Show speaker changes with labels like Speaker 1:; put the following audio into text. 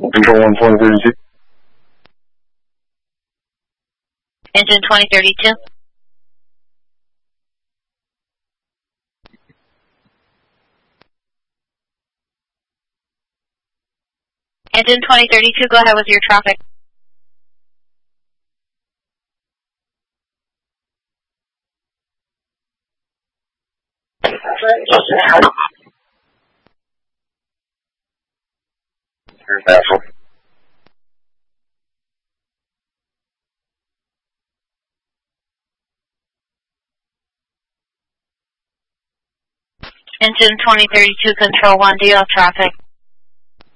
Speaker 1: Control 12032.
Speaker 2: Engine 2032. Engine 2032, go ahead with your traffic.
Speaker 1: Here's Nashville.
Speaker 2: Engine 2032, Control 1, do you have traffic?